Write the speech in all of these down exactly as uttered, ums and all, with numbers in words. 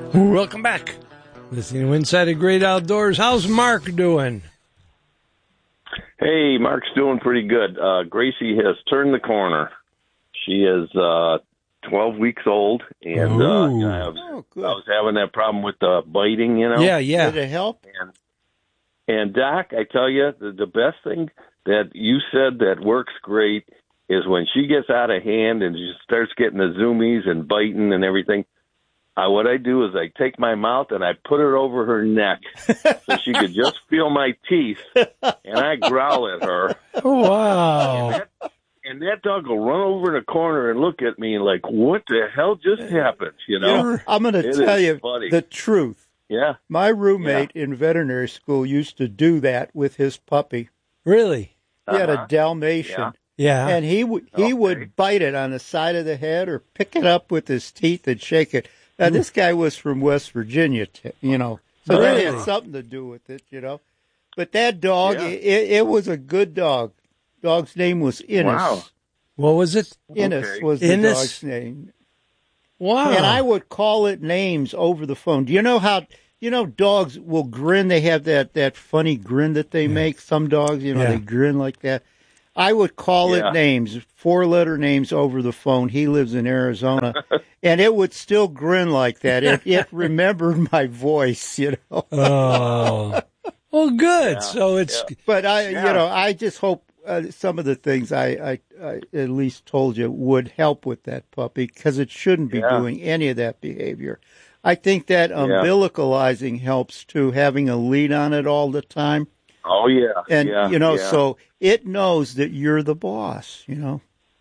Welcome back. Listening to Inside the Great Outdoors. How's Mark doing? Hey, Mark's doing pretty good. Uh, Gracie has turned the corner. She is uh, twelve weeks old, and uh, you know, I, was, Oh, I was having that problem with the biting, you know. Yeah, yeah. Did it help? And, and Doc, I tell you, the, the best thing that you said that works great is when she gets out of hand and she starts getting the zoomies and biting and everything. Uh, what I do is I take my mouth and I put it over her neck so she could just feel my teeth, and I growl at her. Oh, wow. And that, and that dog will run over in a corner and look at me like, what the hell just happened? You know, You know, I'm going to It tell is you funny. the truth. Yeah. My roommate in veterinary school used to do that with his puppy. Really? He had Uh-huh. a Dalmatian. Yeah. And he w- he Okay. would bite it on the side of the head or pick it up with his teeth and shake it. Now, this guy was from West Virginia, t- you know, so that Really? had something to do with it, you know. But that dog, Yeah. it, it was a good dog. Dog's name was Innes. Wow. What was it? Innes Okay. was the Innes? dog's name. Wow. And I would call it names over the phone. Do you know how, you know, dogs will grin? They have that, that funny grin that they make. Some dogs, you know, Yeah. they grin like that. I would call Yeah. it names, four-letter names over the phone. He lives in Arizona. And it would still grin like that. It, it remembered my voice, you know. Oh. Well, good. So it's, But I, Yeah. you know, I just hope uh, some of the things I, I, I at least told you would help with that puppy, because it shouldn't be Yeah. doing any of that behavior. I think that umbilicalizing helps too, having a lead on it all the time. Oh, yeah. And, yeah, you know, yeah. so it knows that you're the boss, you know.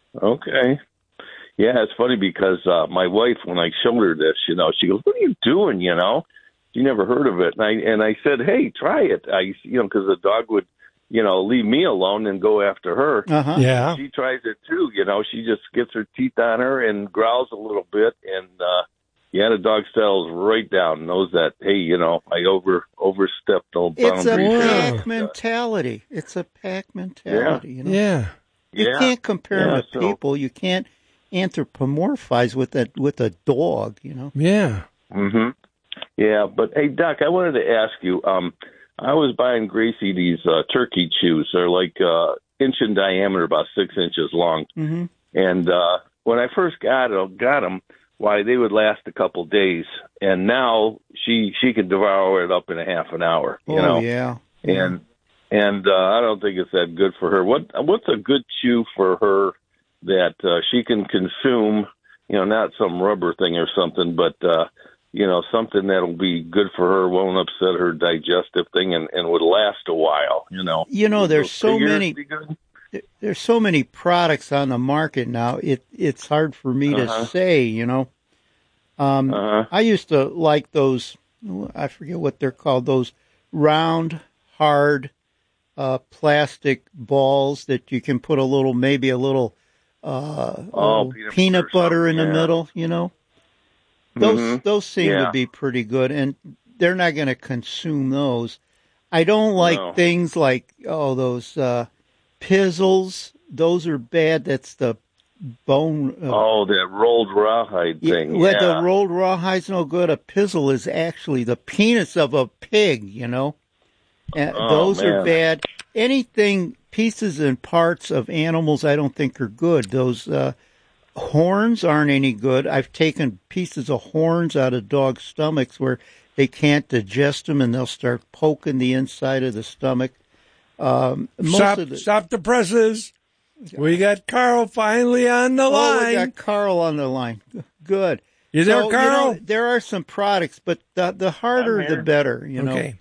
Okay. Yeah, it's funny because uh, my wife, when I showed her this, you know, she goes, "What are you doing?" You know, she never heard of it, and I and I said, "Hey, try it." I, you know, because the dog would, you know, leave me alone and go after her. Uh-huh. yeah. She tries it too. You know, she just gets her teeth on her and growls a little bit, and uh, yeah, the dog settles right down, knows that, hey, you know, I over overstepped the It's a boundaries. Wow. pack mentality. It's a pack mentality, you know. Yeah. You Yeah. can't compare Yeah, them to so- people. You can't anthropomorphize with a with a dog, you know. Yeah. hmm Yeah, but hey, Doc, I wanted to ask you. Um, I was buying Gracie these uh, turkey chews. They're like uh, inch in diameter, about six inches long. Mm-hmm. And uh, when I first got it, got them, why they would last a couple days. And now she she can devour it up in a half an hour. You oh know, yeah. and and uh, I don't think it's that good for her. What what's a good chew for her that uh, she can consume? You know, not some rubber thing or something, but uh, you know, something that'll be good for her, won't upset her digestive thing, and, and would last a while. You know, You know, there's Those so figures many be good? there's so many products on the market now. It it's hard for me Uh-huh. to say, you know. Um, Uh-huh. I used to like those. I forget what they're called. Those round, hard, uh, plastic balls that you can put a little, maybe a little, uh, Oh, little peanut peanut butter or butter in the something, yeah. middle. You know, those Mhm. those seem Yeah. to be pretty good, and they're not going to consume those. I don't like No. things like oh those uh, pizzles. Those are bad. That's the bone. Uh, Oh, that rolled rawhide yeah, thing. well, yeah. the rolled rawhide's no good. A pizzle is actually the penis of a pig, you know. And Oh, those are man. bad. Anything, pieces and parts of animals, I don't think are good. Those uh, horns aren't any good. I've taken pieces of horns out of dogs' stomachs where they can't digest them, and they'll start poking the inside of the stomach. Um, most Stop, of the, stop the presses. We got Carl finally on the Oh, line. we got Carl on the line. Good. You there, So, Carl? You know, there are some products, but the, the harder I'm the here. better, you know. Okay.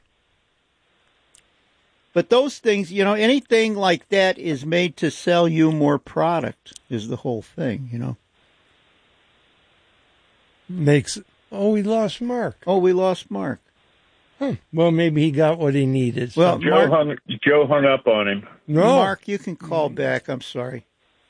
But those things, you know, anything like that is made to sell you more product is the whole thing, you know. Makes, oh, we lost Mark. Oh, we lost Mark. Huh. Well, maybe he got what he needed. Well, Joe Mark, hung Joe hung up on him. no. Mark, you can call back. I'm sorry.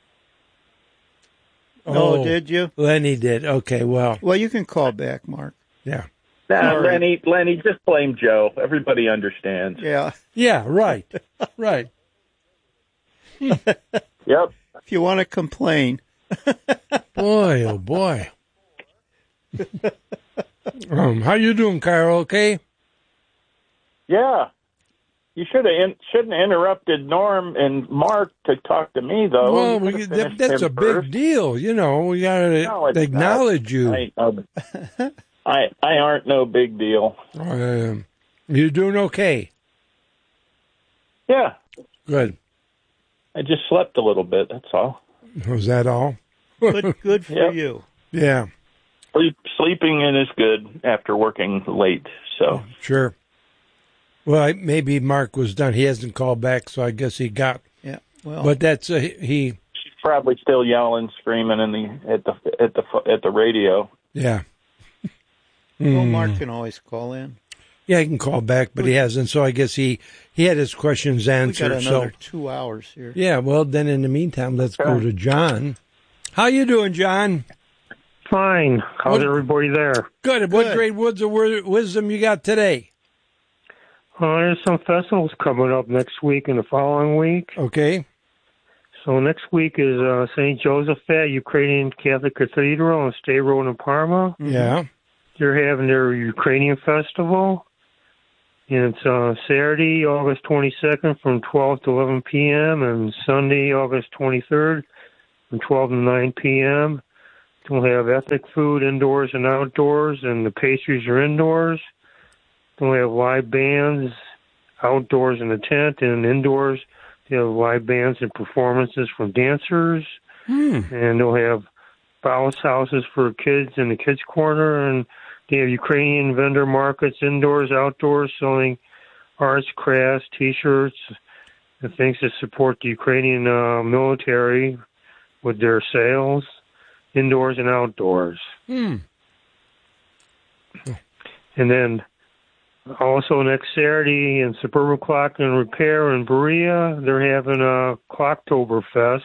Oh, Oh, did you? Lenny did. Okay, well, Well, you can call back, Mark. yeah. Nah, Sorry. Lenny, Lenny, just blame Joe. Everybody understands. Yeah. Yeah, right. right. Yep. If you want to complain. Boy, oh boy. Um, how you doing, Carl? Okay? Yeah. You should have in, shouldn't have interrupted Norm and Mark to talk to me, though. Well, You we, could have that, finished that's him a big first. deal. You know, we got No, to it's acknowledge not. you. I, um, I I aren't no big deal. Uh, you doing okay? Yeah. Good. I just slept a little bit, that's all. Was that all? Good, good for Yep. you. Yeah, Sleep, sleeping in is good after working late, so. sure. Well, I, maybe Mark was done. He hasn't called back, so I guess he got. Yeah. Well, But that's uh, he. She's probably still yelling, screaming in the at the at the at the radio. Yeah. well, Mark can always call in. Yeah, he can call back, but he hasn't. So I guess he he had his questions We got answered. another So two hours here. yeah. Well, then in the meantime, let's go to John. How you doing, John? Fine. How's What- everybody there? Good. What Good. great words of wi- wisdom you got today? Uh, there's some festivals coming up next week and the following week. Okay. So next week is uh, Saint Josephat Ukrainian Catholic Cathedral on State Road in Parma. Yeah. They're having their Ukrainian festival. And it's uh, Saturday, August twenty-second from twelve to eleven p.m. and Sunday, August twenty-third from twelve to nine p.m. They'll have ethnic food indoors and outdoors, and the pastries are indoors. They'll have live bands outdoors in the tent, and indoors they have live bands and performances from dancers. Hmm. And they'll have bounce houses for kids in the kids' corner, and they have Ukrainian vendor markets indoors, outdoors, selling arts, crafts, T-shirts, and things to support the Ukrainian uh, military with their sales, indoors and outdoors. Hmm. And then also next Saturday in Suburban Clock and Repair in Berea, they're having a Clocktoberfest.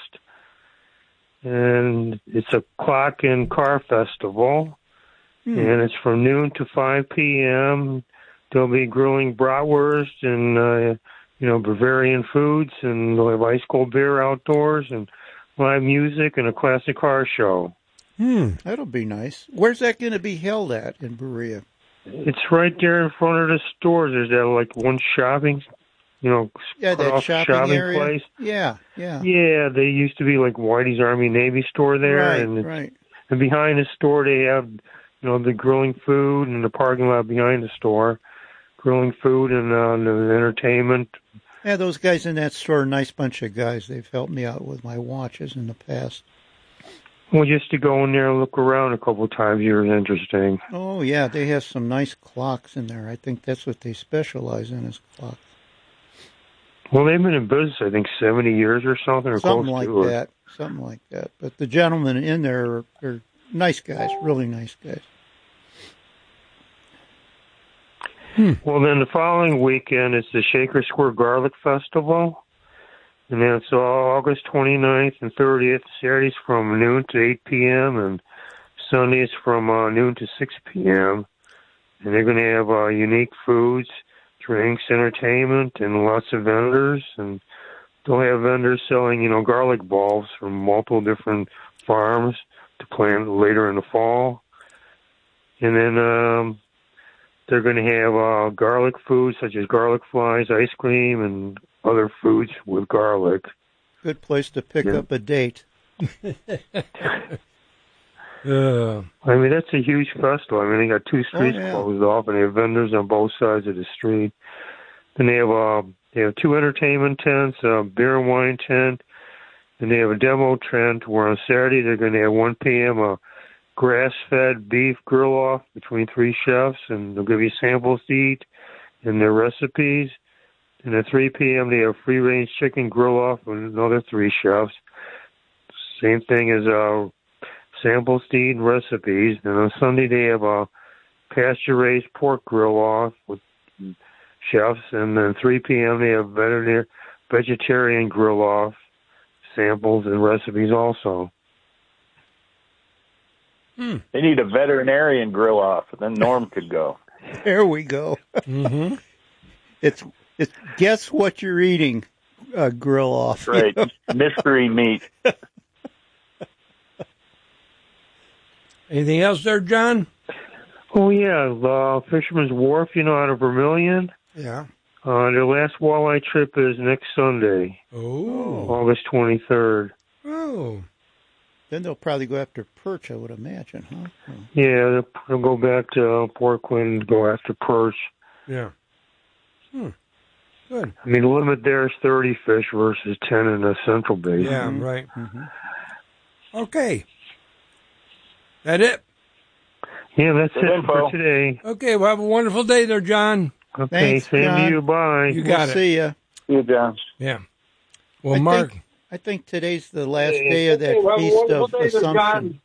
And it's a clock and car festival. Hmm. And it's from noon to five p.m. They'll be grilling bratwurst and, uh, you know, Bavarian foods. And they'll have ice cold beer outdoors and live music and a classic car show. Hmm. That'll be nice. Where's that going to be held at in Berea? It's right there in front of the stores. There's that, like, one shopping, you know, Yeah, that off shopping, shopping area. place. Yeah, yeah. Yeah, they used to be like Whitey's Army Navy store there, Right, and it's, right. and behind the store they have, you know, the grilling food and the parking lot behind the store, grilling food and uh, the entertainment. Yeah, those guys in that store, nice bunch of guys. They've helped me out with my watches in the past. Well, just to go in there and look around a couple of times here is interesting. Oh, yeah, they have some nice clocks in there. I think that's what they specialize in is clocks. Well, they've been in business, I think, seventy years or something, or Something close like to it. that. Something like that. But the gentlemen in there are, are nice guys, really nice guys. Well, then the following weekend is the Shaker Square Garlic Festival. And then it's August twenty-ninth and thirtieth. Saturdays from noon to eight p.m. and Sundays from uh, noon to six p.m. And they're going to have uh, unique foods, drinks, entertainment, and lots of vendors. And they'll have vendors selling, you know, garlic bulbs from multiple different farms to plant later in the fall. And then um, they're going to have uh, garlic foods such as garlic flies, ice cream, and other foods with garlic. Good place to pick Yeah. up a date. Uh, I mean, that's a huge festival. I mean, they got two streets Oh, yeah. closed off, and they have vendors on both sides of the street. Then they have uh, they have two entertainment tents, a beer and wine tent, and they have a demo tent where on Saturday they're going to have one p.m. a grass-fed beef grill-off between three chefs, and they'll give you samples to eat and their recipes. And at three p.m. they have free-range chicken grill-off with another three chefs. Same thing as uh, samples to eat and recipes. And on Sunday they have a pasture-raised pork grill-off with chefs. And then three p.m. they have veterinary, vegetarian grill-off, samples and recipes also. They need a veterinarian grill off, and then Norm could go. There we go. mm-hmm. It's it's guess what you're eating, uh, grill off. Right. Mystery meat. Anything else there, John? Oh, yeah, uh, Fisherman's Wharf, you know, out of Vermilion. Yeah. Uh, their last walleye trip is next Sunday. Oh. August twenty-third. Oh. Then they'll probably go after perch, I would imagine, huh? Oh. Yeah, they'll, they'll go back to uh, Port Quinn and go after perch. Yeah. Hmm. Good. I mean, the limit there is thirty fish versus ten in the Central Basin. Yeah, Mm-hmm. right. Mm-hmm. Okay. That it? Yeah, that's Good it info. for today. Okay, well, have a wonderful day there, John. Okay, Thanks, same John. to you. Bye. You got we'll it. see ya. You, John. Yeah. Well, I Mark. Think, I think today's the last day of that Feast of Assumption.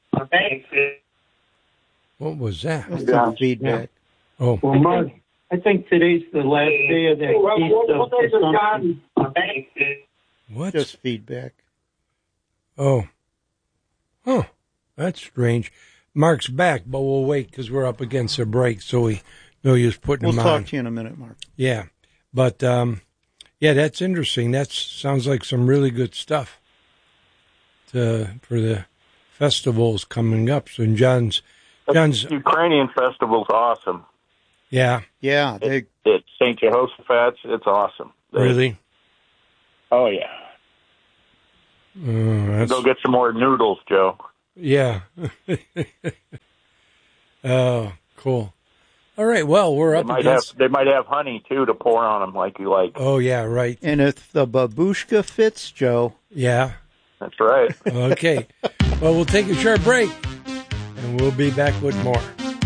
What was that? That's some feedback. Oh. Well, Mark, I think today's the last day of that Feast of Assumption. What? Just feedback. Oh. Huh. That's strange. Mark's back, but we'll wait because we're up against a break, so we know he was putting We'll him talk on. to you in a minute, Mark. Yeah. But, um, yeah, that's interesting. That sounds like some really good stuff to, for the festivals coming up. So John's, John's, The Ukrainian festival's awesome. yeah, Yeah, they, It, it's Saint Jehoshaphat's. It's awesome. They- really. Oh, yeah. Uh, that's, Go get some more noodles, Joe. yeah. Oh, cool. All right. Well, we're They up might against. have they might have honey too to pour on them, like you like. Oh, yeah. Right. and if the babushka fits, Joe, Yeah. That's right. Okay. Well, we'll take a short break, and we'll be back with more.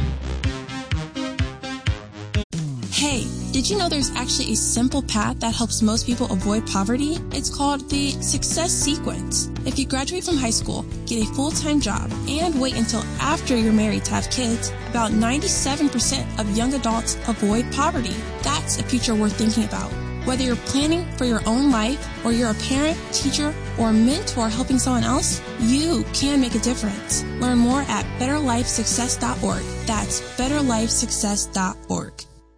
Hey, did you know there's actually a simple path that helps most people avoid poverty? It's called the Success Sequence. If you graduate from high school, get a full-time job, and wait until after you're married to have kids, about ninety-seven percent of young adults avoid poverty. That's a future worth thinking about. Whether you're planning for your own life, or you're a parent, teacher, or mentor helping someone else, you can make a difference. Learn more at better life success dot org. That's better life success dot org.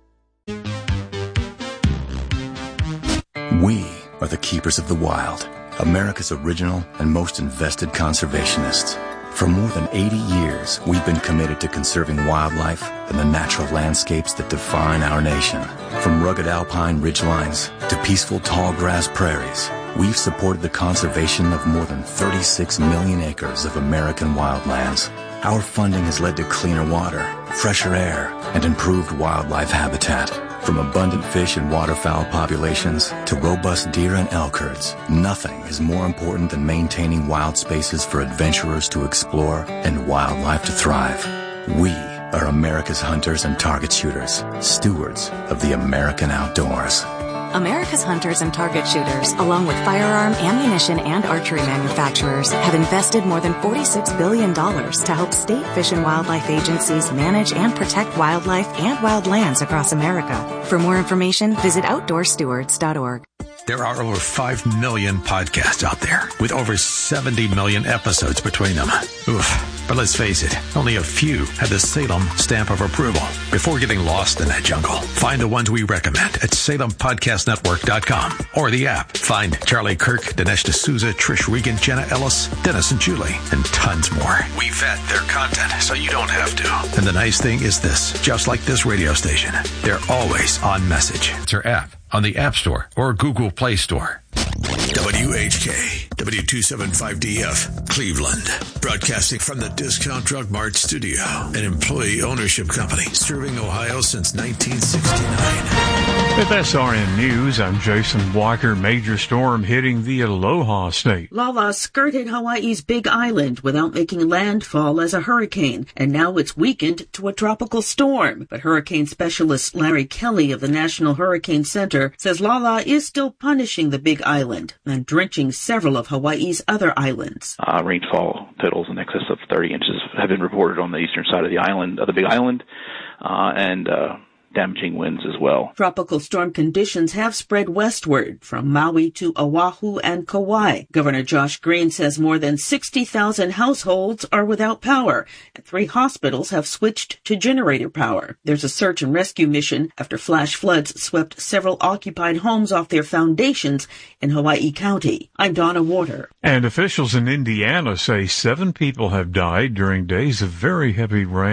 We are the keepers of the wild, America's original and most invested conservationists. For more than eighty years, we've been committed to conserving wildlife and the natural landscapes that define our nation. From rugged alpine ridgelines to peaceful tall grass prairies, we've supported the conservation of more than thirty-six million acres of American wildlands. Our funding has led to cleaner water, fresher air, and improved wildlife habitat. From abundant fish and waterfowl populations to robust deer and elk herds, nothing is more important than maintaining wild spaces for adventurers to explore and wildlife to thrive. We are America's hunters and target shooters, stewards of the American outdoors. America's hunters and target shooters, along with firearm, ammunition, and archery manufacturers, have invested more than forty-six billion dollars to help state fish and wildlife agencies manage and protect wildlife and wildlands across America. For more information, visit outdoor stewards dot org. There are over five million podcasts out there, with over seventy million episodes between them. Oof. But let's face it, only a few have the Salem stamp of approval. Before getting lost in that jungle, find the ones we recommend at salem podcast network dot com or the app. Find Charlie Kirk, Dinesh D'Souza, Trish Regan, Jenna Ellis, Dennis and Julie, and tons more. We vet their content so you don't have to. And the nice thing is this, just like this radio station, they're always on message. It's our app on the App Store or Google Play Store. W H K, W two seventy-five D F, Cleveland. Broadcasting from the Discount Drug Mart studio, an employee ownership company serving Ohio since nineteen sixty-nine. With S R N News, I'm Jason Walker. Major storm hitting the Aloha State. Lala skirted Hawaii's Big Island without making landfall as a hurricane, and now it's weakened to a tropical storm. But hurricane specialist Larry Kelly of the National Hurricane Center says Lala is still punishing the Big Island and drenching several of Hawaii's other islands. Uh, rainfall totals in excess of thirty inches have been reported on the eastern side of the island, of the Big Island, uh, and uh, damaging winds as well. Tropical storm conditions have spread westward from Maui to Oahu and Kauai. Governor Josh Green says more than sixty thousand households are without power, and three hospitals have switched to generator power. There's a search and rescue mission after flash floods swept several occupied homes off their foundations in Hawaii County. I'm Donna Warder. And officials in Indiana say seven people have died during days of very heavy rain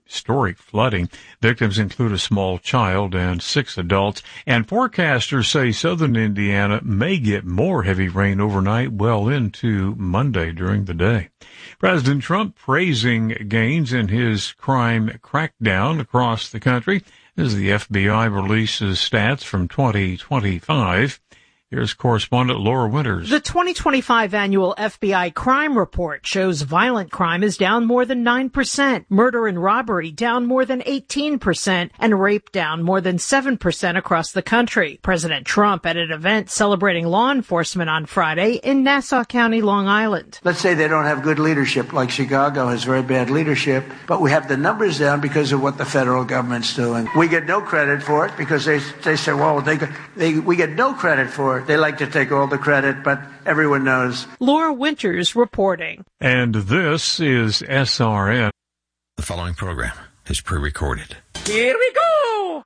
historic flooding. Victims include a small child and six adults. And forecasters say southern Indiana may get more heavy rain overnight well into Monday during the day. President Trump praising gains in his crime crackdown across the country as the F B I releases stats from twenty twenty-five. Here's correspondent Laura Winters. The twenty twenty-five annual F B I crime report shows violent crime is down more than nine percent, murder and robbery down more than eighteen percent, and rape down more than seven percent across the country. President Trump at an event celebrating law enforcement on Friday in Nassau County, Long Island. Let's say they don't have good leadership, like Chicago has very bad leadership, but we have the numbers down because of what the federal government's doing. We get no credit for it because they they say, well, they, they we get no credit for it. They like to take all the credit, but everyone knows. Laura Winters reporting. And this is S R N. The following program is pre-recorded. Here we go!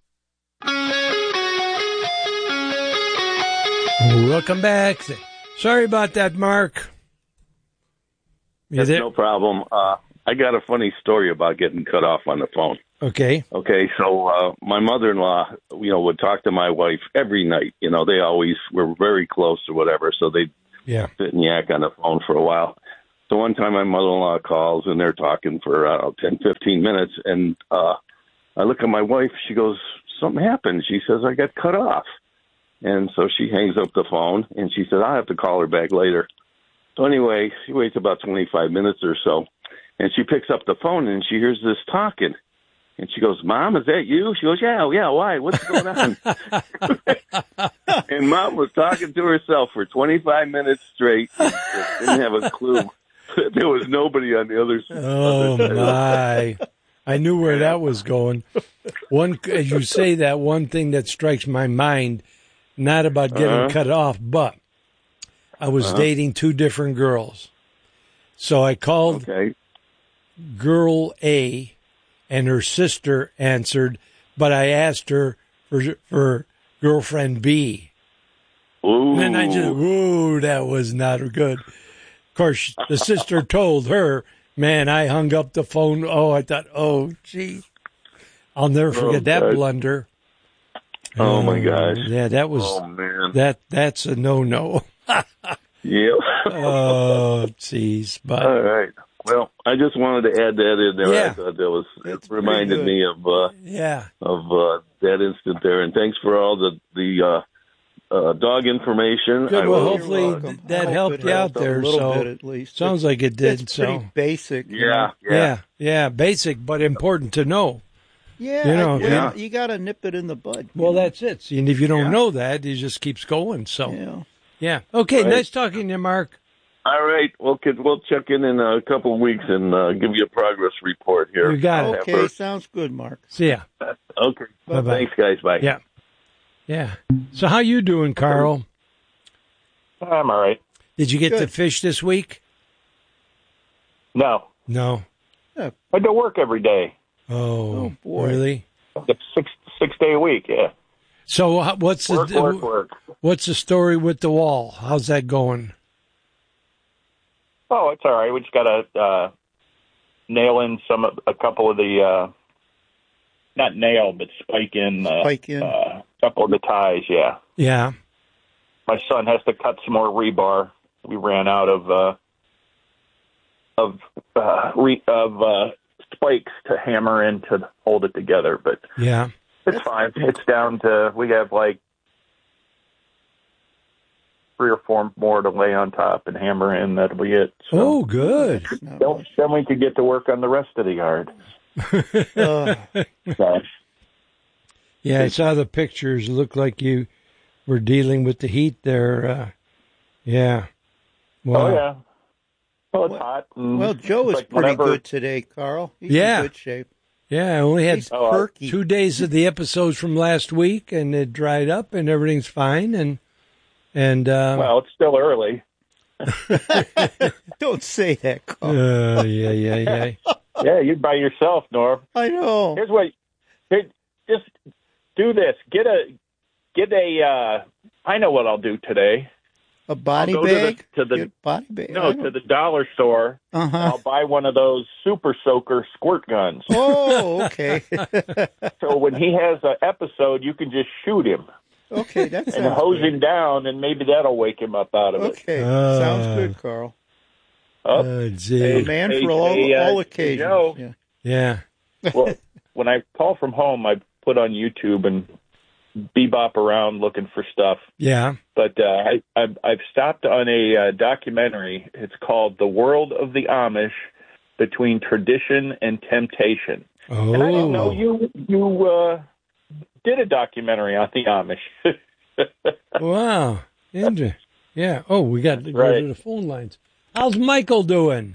Welcome back. Sorry about that, Mark. That's no problem. Uh, I got a funny story about getting cut off on the phone. Okay. Okay, so uh, my mother-in-law, you know, would talk to my wife every night. You know, they always were very close or whatever, so they'd yeah. sit and yak on the phone for a while. So one time my mother-in-law calls, and they're talking for, I don't know, ten, fifteen minutes, and uh, I look at my wife. She goes, something happened. She says, I got cut off. And so she hangs up the phone, and she said, I'll have to call her back later. So anyway, she waits about twenty-five minutes or so, and she picks up the phone, and she hears this talking. And she goes, Mom, is that you? She goes, yeah, yeah, why? What's going on? And Mom was talking to herself for twenty-five minutes straight. Didn't have a clue. There was nobody on the other side. Oh, my. I knew where that was going. One, as you say that, one thing that strikes my mind, not about getting uh-huh. cut off, but I was uh-huh. dating two different girls. So I called okay. girl A, and her sister answered, but I asked her for for girlfriend B. Ooh. And I just, ooh, that was not good. Of course, the sister told her, man, I hung up the phone. Oh, I thought, oh, gee. I'll never forget oh, that God. blunder. Oh, um, my gosh. Yeah, that was, oh, man. that that's a no-no. Yep. Oh, jeez. But all right. Well, I just wanted to add that in there. Yeah. I thought that was it reminded me of uh, yeah of uh, that instant there. And thanks for all the the uh, uh, dog information. Good. I well, will, hopefully uh, that helped you out there. A little so bit at least. Sounds like it did. It's so pretty basic. Yeah, yeah, yeah, yeah, basic but important to know. Yeah, you know, yeah. You, you got to nip it in the bud. Well, know? that's it. See, and if you don't yeah. know that, it just keeps going. So yeah, yeah. Okay, right. Nice talking to you, Mark. All right, we'll we'll check in in a couple of weeks and uh, give you a progress report here. You got it. Okay, sounds good, Mark. See ya. Okay. Bye-bye. Thanks, guys. Bye. Yeah. Yeah. So how you doing, Carl? I'm all right. Did you get Good. to fish this week? No. No. I go to work every day. Oh, Oh, boy. really? It's six six day a week, yeah. So uh, what's Work, the work, work. what's the story with the wall? How's that going? Oh, it's all right. We just got to uh, nail in some, of- a couple of the, uh, not nail, but spike in, uh, Spike in. uh, a couple of the ties, yeah. Yeah. My son has to cut some more rebar. We ran out of, uh, of, uh, re- of, uh, spikes to hammer in to hold it together, but Yeah. it's fine. It's down to, we have like three or four more to lay on top and hammer in. That'll be it. So Oh, good. then, then we could get to work on the rest of the yard. Uh, So, Yeah, I saw the pictures. It looked like you were dealing with the heat there. Uh, yeah. Wow. Oh, yeah. Well, it's hot. and well, Joe is like pretty whenever- good today, Carl. He's Yeah. in good shape. Yeah, I only had He's perky. two days of the episodes from last week, and it dried up, and everything's fine. And and uh, Well, it's still early. Don't say that, Carl. uh, yeah, yeah, yeah. Yeah, you're by yourself, Norm. I know. Here's what. Here, just do this. Get a. Get a. Uh, I know what I'll do today. A body I'll go bag? To the, to the Get body bag? no, to the dollar store. Uh-huh. I'll buy one of those Super Soaker squirt guns. Oh, okay. So when he has an episode, you can just shoot him. Okay, that's and hose him down, and maybe that'll wake him up out of it. Okay, Uh, sounds good, Carl. Oh, Oh, gee. A man hey, for all, hey, uh, all occasions. Joe. Yeah. Yeah. Well, when I call from home, I put on YouTube and bebop around looking for stuff. Yeah. But uh, I, I've, I've stopped on a uh, documentary. It's called The World of the Amish, Between Tradition and Temptation. Oh. And I didn't know you, you uh, did a documentary on the Amish. Wow. Interesting. Yeah. Oh, we got to go Right. to the phone lines. How's Michael doing?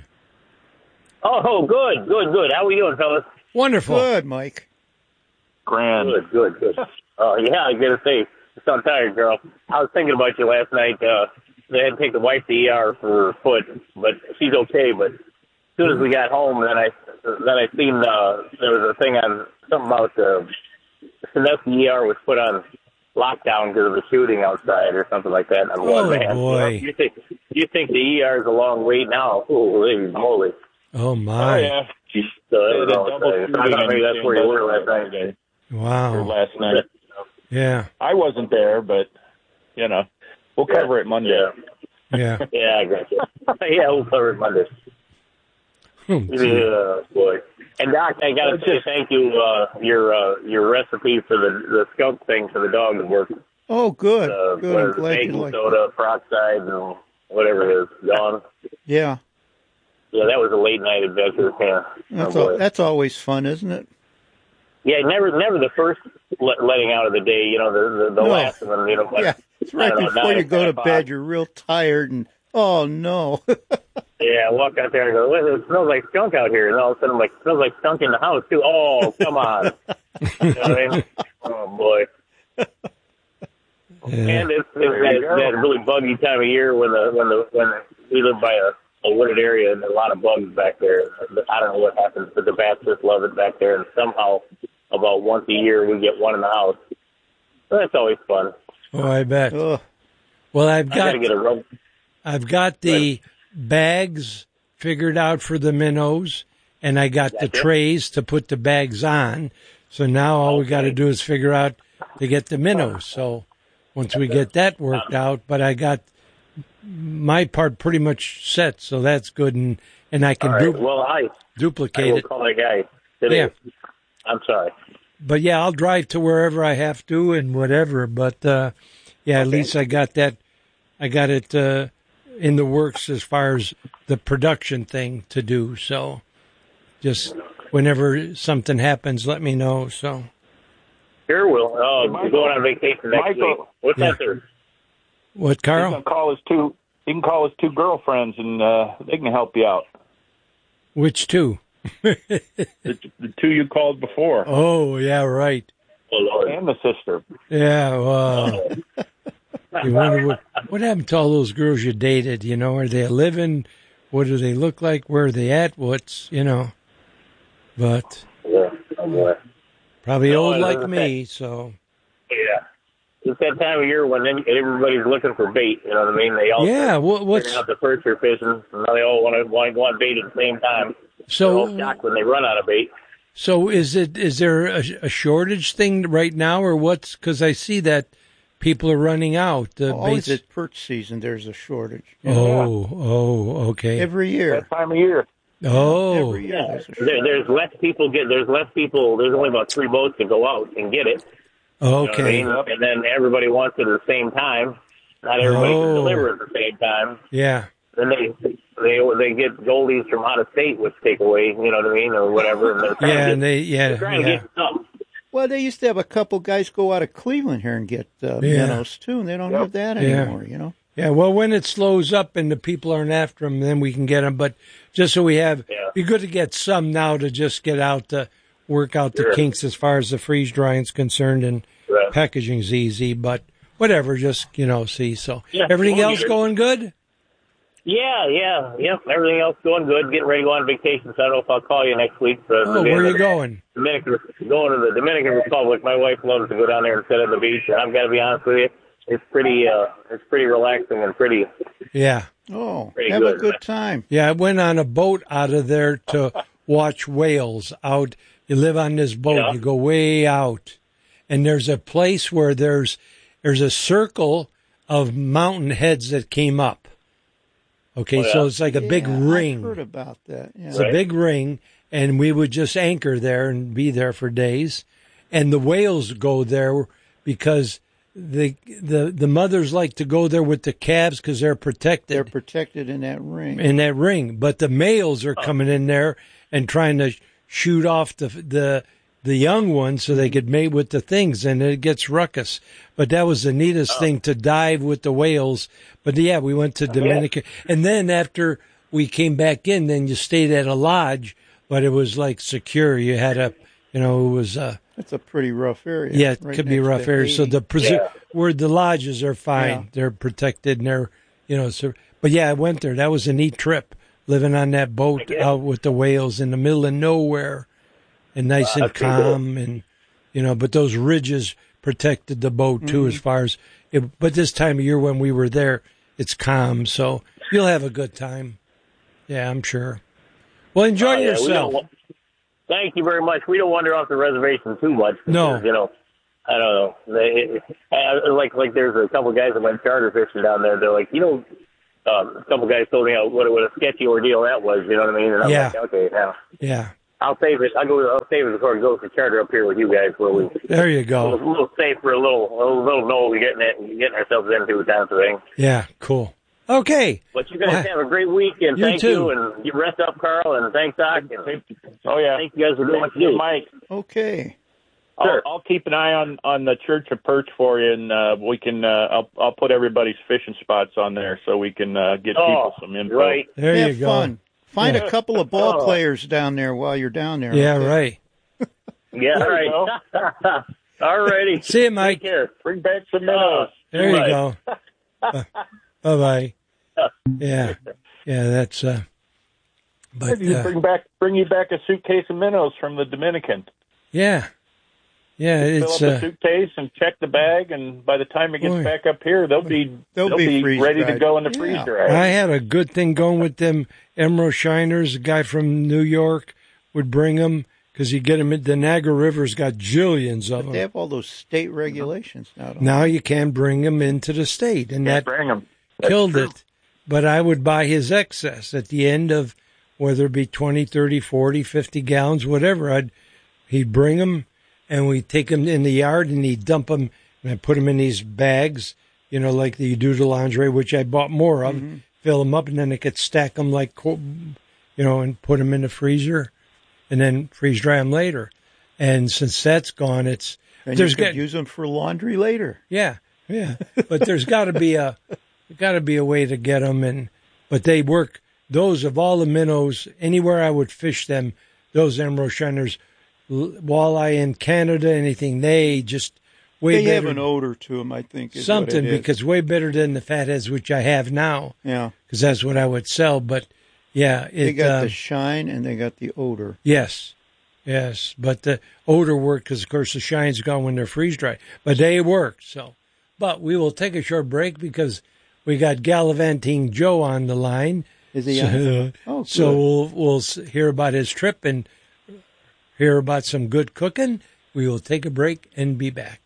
Oh, good, good, good. How are we doing, fellas? Wonderful. Good, Mike. Grand. Good, good, good. Oh, yeah, I gotta say, I'm so tired, girl. I was thinking about you last night. Uh, they had to take the wife to E R for her foot, but she's okay. But as soon as we got home, then I then I seen uh, there was a thing on something about uh, Sandusky E R was put on lockdown because of the shooting outside or something like that. And I'm Oh, going, man, boy. You, know, you think you think the E R is a long wait now? Holy moly! Oh, my. Oh, yeah. So, I They don't had a know, double uh, shooting I thought maybe in that's where you were last night. Saturday, or Wow. last night. Yeah. I wasn't there, but, you know, we'll cover it Monday. Yeah. Yeah. Yeah, I got you. Yeah, we'll cover it Monday. Oh, gee. Yeah, boy. And Doc, I gotta say thank you. Uh, your uh, your recipe for the the skunk thing for the dog is working. Oh, good. Uh, good. what I'm is it, glad you baking like soda, peroxide, and whatever it is, gone. Yeah. Yeah, that was a late night adventure. Yeah, That's, oh, boy. all, that's always fun, isn't it? Yeah, never never the first let, letting out of the day. You know, the the, the No. last one. You know, like, Yeah. It's I right don't know, before nine you go to o'clock. bed. You're real tired and, oh, no. Yeah, I walk out there and go, well, it smells like skunk out here. And all of a sudden I'm like, it smells like skunk in the house, too. Oh, come on. You know what I mean? Oh, boy. Yeah. And it's, it's that, that really buggy time of year when the when the when we live by a, a wooded area and a lot of bugs back there. I don't know what happens, but the bats just love it back there. And somehow, about once a year, we get one in the house. So that's always fun. Oh, I bet. Ugh. Well, I've I got gotta get a rub. I've got the bags figured out for the minnows, and I got the Gotcha. trays to put the bags on. So now all we got to do is figure out to get the minnows. So once we get that worked out, but I got my part pretty much set, so that's good, and and I can All right. du- Well, I, I duplicate will it. call that guy today. Yeah. I'm sorry. But yeah, I'll drive to wherever I have to and whatever. But uh, yeah, at Okay. least I got that. I got it uh, in the works as far as the production thing to do. So just whenever something happens, let me know. So Sure will. Oh, Michael, we're going on vacation next Michael. week. What's Yeah. that, sir? what, He Carl? can call his two. He can call his two girlfriends, and uh, they can help you out. Which two? The, the two you called before, Oh yeah, right. Oh, Lord. and the sister. Yeah. Well, you wonder what what happened to all those girls you dated? You know, are they living? What do they look like? Where are they at? What's you know? But Yeah. Oh, boy. probably No, old I like was me. So Yeah. It's that time of year when then everybody's looking for bait. You know what I mean? They all yeah. start What what's figuring out the perch they're fishing, and now they all want to want to go on bait at the same time. They're all so? shocked when they run out of bait. So is it is there a, a shortage thing right now, or what's? Because I see that people are running out. The Always baits. at perch season, there's a shortage. Oh, oh, okay. Every year. That time of year. Oh, Every year there's a There, shortage. there's less people get. There's less people. There's only about three boats to go out and get it. You know what I okay. mean? And then everybody wants it at the same time. Not everybody Oh. can deliver at the same time. Yeah. Then they they they get goldies from out of state, which take away, you know what I mean, or whatever. And they're trying Yeah, to and get, they yeah they're trying yeah. to get some. Well, they used to have a couple guys go out of Cleveland here and get uh, Yeah. minnows, too, and they don't Yep. have that Yeah. anymore, you know? Yeah, well, when it slows up and the people aren't after them, then we can get them. But just so we have, Yeah. be good to get some now to just get out to work out the Sure. kinks as far as the freeze drying is concerned, and Right. packaging's easy. But whatever, just you know, see. So Yeah. everything Well, else you're- going good? Yeah, yeah, yep. Everything else going good. Getting ready to go on vacation. So I don't know if I'll call you next week. But Oh, where are you going? Dominican, going to the Dominican Republic. My wife loves to go down there and sit on the beach. And I've got to be honest with you, it's pretty uh, it's pretty relaxing and pretty. Yeah. Oh, pretty have good. a good time. Yeah, I went on a boat out of there to watch whales out. You live on this boat, Yeah. you go way out, and there's a place where there's there's a circle of mountain heads that came up. Okay, Oh, yeah. so it's like a Yeah, big ring. I've heard about that. Yeah. It's a big ring, and we would just anchor there and be there for days. And the whales go there because the the the mothers like to go there with the calves because they're protected. They're protected in that ring. in that ring. But the males are coming in there and trying to shoot off the the the young ones so they could mate with the things, and it gets ruckus. But that was the neatest thing, to dive with the whales. But yeah, we went to Dominican, and then after we came back in, then you stayed at a lodge, but it was like secure. You had a, you know, it was uh That's a pretty rough area. yeah, it right could be a next rough to area. So Haiti. the presu- Yeah. where the lodges are fine, Yeah. they're protected, and they're, you know. So, but yeah, I went there. That was a neat trip, living on that boat out with the whales in the middle of nowhere, and nice Wow, and that's pretty cool. calm, and you know. But those ridges protected the boat too, Mm-hmm. as far as. It, but this time of year when we were there, it's calm, so you'll have a good time. Yeah, I'm sure. Well, enjoy Oh, yeah, we yourself. don't wa- Thank you very much. We don't wander off the reservation too much. Because, No. You know, I don't know. They, I, like, like there's a couple guys that went charter fishing down there. They're like, you know, um, a couple guys told me how, what, what a sketchy ordeal that was. You know what I mean? And I'm Yeah. like, okay, now Yeah, I'll save it. I'll go. I'll save it before it goes to charter up here with you guys, where we there you a go. little, a little safe for a little, a little, little know what we're getting at, getting ourselves into kind of thing. Yeah, cool. Okay. But you guys Well, have a great week, and you thank too. you, and you rest up, Carl, and thanks, Doc. And Oh yeah. thank you guys for doing what you do. Mike. Okay. I'll, I'll keep an eye on, on the Church of Perch for you, and uh, we can. Uh, I'll I'll put everybody's fishing spots on there so we can uh, get Oh, people some info. right. There have you go. fun. Find Yeah. a couple of ball Oh. players down there while you're down there. Yeah, okay? right. Yeah, There you right. All righty. See you, Mike. Take care. Bring back some minnows. There you Right. go. Bye bye. Yeah, yeah. That's uh. But Maybe uh, bring back bring you back a suitcase of minnows from the Dominican. yeah, yeah. Fill It's up the uh. suitcase and check the bag, and by the time it gets Boy. back up here, they'll be They'll they'll, be be, freeze ready to dried. go in the Yeah. freeze dryer. I had a good thing going with them Emerald Shiners. A guy from New York would bring them because you get them. The Niagara River's got jillions of But they them. have all those state regulations now. Don't Now you can bring them into the state, and Can't that bring 'em. killed it. But I would buy his excess at the end of, whether it be twenty, thirty, forty, fifty gallons, whatever. I'd, he'd bring them, and we'd take them in the yard, and he'd dump them, and I'd put them in these bags, you know, like the you do to lingerie, which I bought more of, Mm-hmm. fill them up, and then I could stack them like, co- you know, and put them in the freezer, and then freeze dry them later. And since that's gone, it's, And there's you could got, use them for laundry later. yeah, yeah. But there's got to be a, got to be a way to get them, and but they work. Those of all the minnows, anywhere I would fish them, those emerald shiners, l- walleye in Canada, anything, they just way They better. have an odor to them, I think. Is something what it is. because way better than the fatheads which I have now. Yeah. Because that's what I would sell. But yeah, it, They got um, the shine and they got the odor. yes, yes. But the odor worked because of course the shine's gone when they're freeze dried. But they work. So, but we will take a short break because we got Gallivanting Joe on the line. Is he so, on? Oh, good. so we'll we'll s- hear about his trip and hear about some good cooking. We will take a break and be back.